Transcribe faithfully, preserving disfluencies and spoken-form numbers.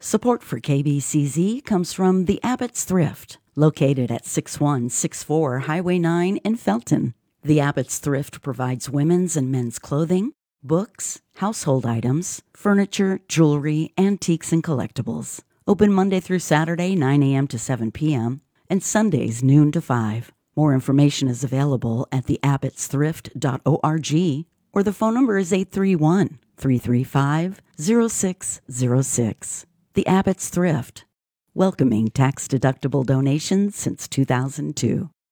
Support for K B C Z comes from the Abbott's Thrift, located at six one six four Highway nine in Felton. The Abbott's Thrift provides women's and men's clothing, books, household items, furniture, jewelry, antiques, and collectibles. Open Monday through Saturday, nine a.m. to seven p.m., and Sundays, noon to five. More information is available at the abbots thrift dot org, or the phone number is eight three one, three three five, zero six zero six. The Abbott's Thrift, welcoming tax-deductible donations since two thousand two.